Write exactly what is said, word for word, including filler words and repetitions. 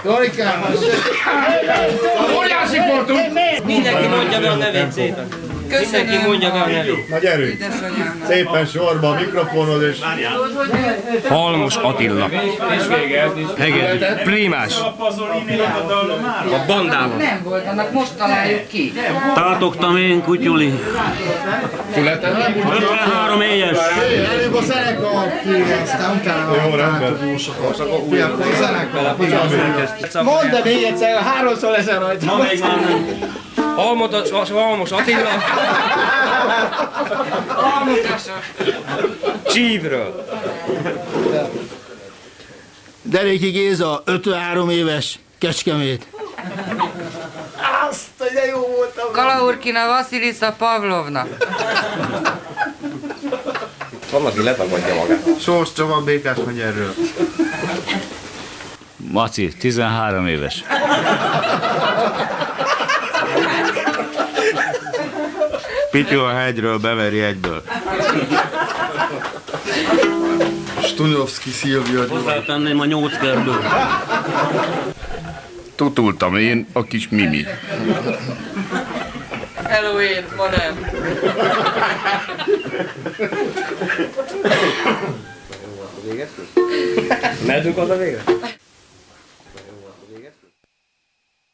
Jolikám! Óriási voltunk! Mindenki mondja be a nevét szépen. Mindenki mondja be a nevét. Na gyerünk! Szépen sorba a mikrofonhoz és... Halmos Attila. Hegedű. Prímás. A bandával. Nem volt, annak most találjuk ki. Tátogtam én, Kutyuli. ötvenhárom éves. Előbb a zenekar kéne, aztán utána a tátogósokat. Akkor a zenekar. Mondd de még egyszer, háromszor leszel rajta. Ma még már nem. Halmos Attila. Csívről. Deréki Géza, ötvenhárom éves, Kecskemét. Azt, de jó voltam. Kalaurkina Vasilisa Pavlovna. Van, aki letagadja magát. Sós Csaba Békás megyerről. Maci, tizenhárom éves. Pityu a hegyről, beveri egyből. Stunyovszki Szilvia. Hozzátenném a Nyóckerből. Tutultam én, a kis Mimi. Halloween, ma nem. Mehetünk oda végre?